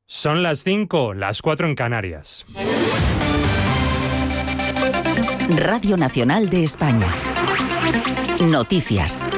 Son las 5, las 4 en Canarias. Radio Nacional de España. Noticias.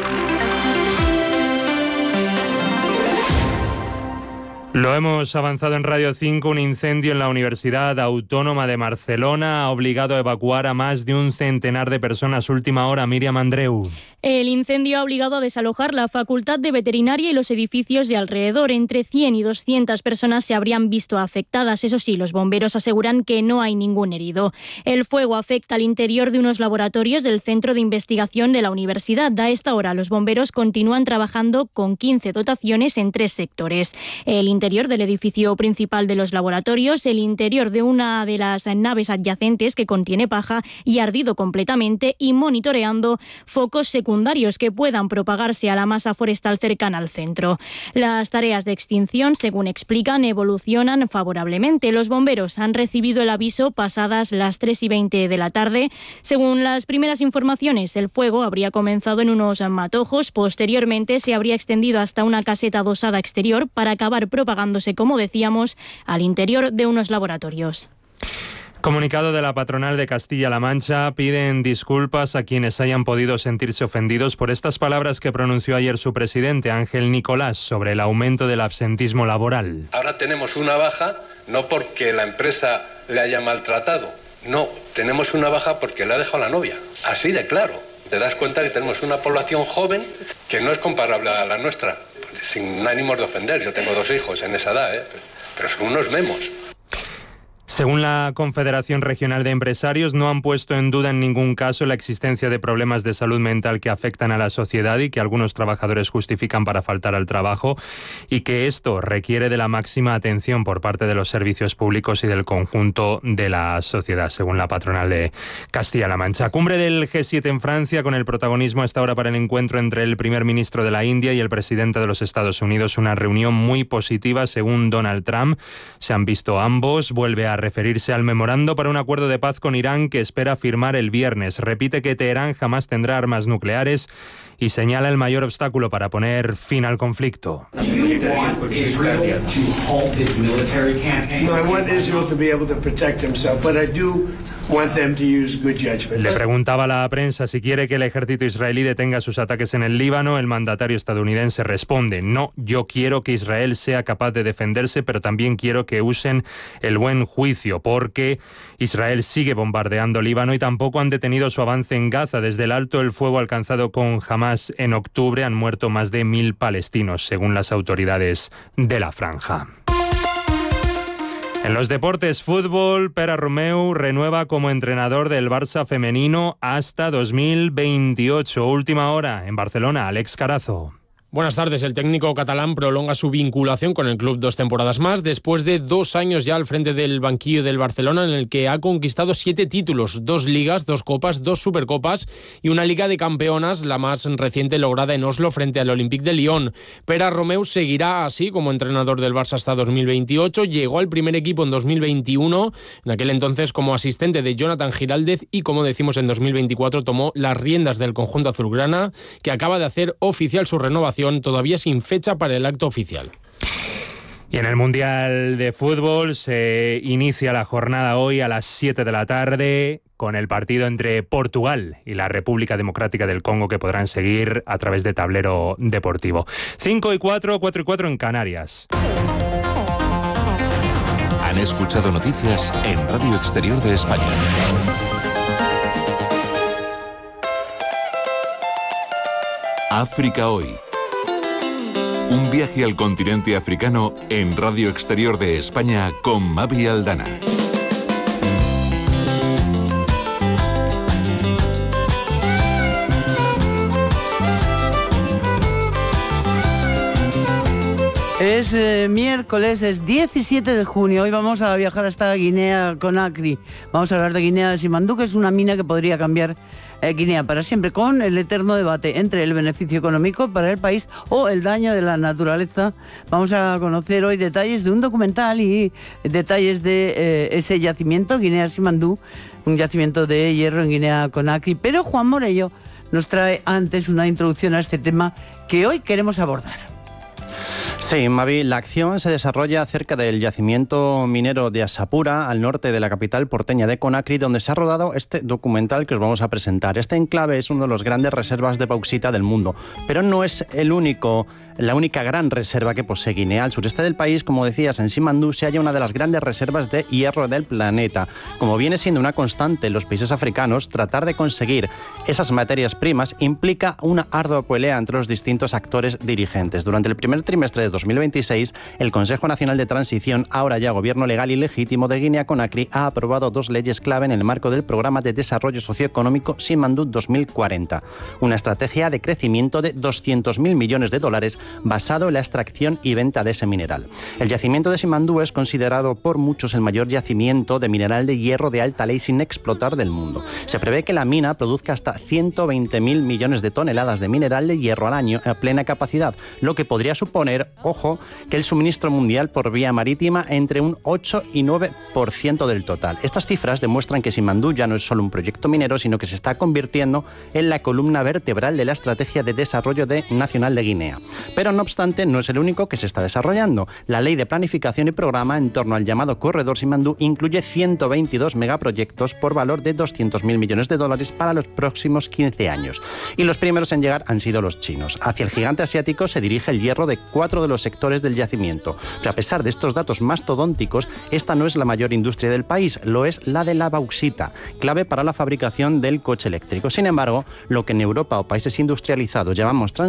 Lo hemos avanzado en Radio 5. Un incendio en la Universidad Autónoma de Barcelona ha obligado a evacuar a más de un centenar de personas. Última hora, Míriam Andreu. El incendio ha obligado a desalojar la Facultad de Veterinaria y los edificios de alrededor. Entre 100 y 200 personas se habrían visto afectadas. Eso sí, los bomberos aseguran que no hay ningún herido. El fuego afecta al interior de unos laboratorios del Centro de Investigación de la Universidad. A esta hora, los bomberos continúan trabajando con 15 dotaciones en 3 sectores. El interior del edificio principal de los laboratorios, el interior de una de las naves adyacentes que contiene paja y ardido completamente, y monitoreando focos secundarios que puedan propagarse a la masa forestal cercana al centro. Las tareas de extinción, según explican, evolucionan favorablemente. Los bomberos han recibido el aviso pasadas las 3:20 de la tarde. Según las primeras informaciones, el fuego habría comenzado en unos matojos. Posteriormente se habría extendido hasta una caseta adosada exterior para acabar propagándose, como decíamos, al interior de unos laboratorios. Comunicado de la patronal de Castilla-La Mancha. Piden disculpas a quienes hayan podido sentirse ofendidos por estas palabras que pronunció ayer su presidente, Ángel Nicolás, sobre el aumento del absentismo laboral. Ahora tenemos una baja, no porque la empresa le haya maltratado, no, tenemos una baja porque le ha dejado la novia, así de claro. Te das cuenta que tenemos una población joven que no es comparable a la nuestra, sin ánimos de ofender. Yo tengo 2 hijos en esa edad, pero son unos memos. Según la Confederación Regional de Empresarios, no han puesto en duda en ningún caso la existencia de problemas de salud mental que afectan a la sociedad y que algunos trabajadores justifican para faltar al trabajo, y que esto requiere de la máxima atención por parte de los servicios públicos y del conjunto de la sociedad, según la patronal de Castilla-La Mancha. Cumbre del G7 en Francia, con el protagonismo hasta ahora para el encuentro entre el primer ministro de la India y el presidente de los Estados Unidos. Una reunión muy positiva, según Donald Trump. Se han visto ambos. Vuelve a referirse al memorando para un acuerdo de paz con Irán que espera firmar el viernes. Repite que Teherán jamás tendrá armas nucleares y señala el mayor obstáculo para poner fin al conflicto. Le preguntaba a la prensa si quiere que el ejército israelí detenga sus ataques en el Líbano. El mandatario estadounidense responde: no, yo quiero que Israel sea capaz de defenderse, pero también quiero que usen el buen juicio, porque Israel sigue bombardeando Líbano y tampoco han detenido su avance en Gaza. Desde el alto el fuego alcanzado con Hamás en octubre han muerto más de 1.000 palestinos, según las autoridades de la franja. En los deportes, fútbol, Pere Romeu renueva como entrenador del Barça femenino hasta 2028. Última hora en Barcelona, Alex Carazo. Buenas tardes. El técnico catalán prolonga su vinculación con el club 2 temporadas más, después de 2 años ya al frente del banquillo del Barcelona, en el que ha conquistado 7 títulos, 2 ligas, 2 copas, 2 supercopas y una liga de campeonas, la más reciente lograda en Oslo frente al Olympique de Lyon. Pere Romeu seguirá así como entrenador del Barça hasta 2028. Llegó al primer equipo en 2021, en aquel entonces como asistente de Jonathan Giraldez, y como decimos en 2024 tomó las riendas del conjunto azulgrana, que acaba de hacer oficial su renovación, todavía sin fecha para el acto oficial. Y en el Mundial de Fútbol se inicia la jornada hoy a las 7 de la tarde con el partido entre Portugal y la República Democrática del Congo, que podrán seguir a través de Tablero Deportivo. 5:04, 4:04 en Canarias. Han escuchado noticias en Radio Exterior de España. África Hoy. Un viaje al continente africano en Radio Exterior de España con Mavi Aldana. Es miércoles, es 17 de junio. Hoy vamos a viajar hasta Guinea-Conakry. Vamos a hablar de Guinea de Simandú, que es una mina que podría cambiar Guinea para siempre, con el eterno debate entre el beneficio económico para el país o el daño de la naturaleza. Vamos a conocer hoy detalles de un documental y detalles de ese yacimiento, Guinea de Simandú, un yacimiento de hierro en Guinea-Conakry. Pero Juan Morello nos trae antes una introducción a este tema que hoy queremos abordar. Sí, Mavi, la acción se desarrolla cerca del yacimiento minero de Ashapura, al norte de la capital porteña de Conakry, donde se ha rodado este documental que os vamos a presentar. Este enclave es uno de los grandes reservas de bauxita del mundo, pero no es la única gran reserva que posee Guinea. Al sureste del país, como decías, en Simandou se halla una de las grandes reservas de hierro del planeta. Como viene siendo una constante en los países africanos, tratar de conseguir esas materias primas implica una ardua pelea entre los distintos actores dirigentes. Durante el primer trimestre de 2026, el Consejo Nacional de Transición, ahora ya gobierno legal y legítimo de Guinea-Conakry, ha aprobado 2 leyes clave en el marco del Programa de Desarrollo Socioeconómico Simandou 2040, una estrategia de crecimiento de $200.000 millones basado en la extracción y venta de ese mineral. El yacimiento de Simandou es considerado por muchos el mayor yacimiento de mineral de hierro de alta ley sin explotar del mundo. Se prevé que la mina produzca hasta 120.000 millones de toneladas de mineral de hierro al año a plena capacidad, lo que podría suponer, ojo, que el suministro mundial por vía marítima entre un 8 y 9% del total. Estas cifras demuestran que Simandou ya no es solo un proyecto minero, sino que se está convirtiendo en la columna vertebral de la estrategia de desarrollo nacional de Guinea. Pero no obstante, no es el único que se está desarrollando. La Ley de Planificación y Programa en torno al llamado Corredor Simandou incluye 122 megaproyectos por valor de $200.000 millones para los próximos 15 años. Y los primeros en llegar han sido los chinos. Hacia el gigante asiático se dirige el hierro de 4 de los sectores del yacimiento. Pero a pesar de estos datos mastodónticos, esta no es la mayor industria del país, lo es la de la bauxita, clave para la fabricación del coche eléctrico. Sin embargo, lo que en Europa o países industrializados llamamos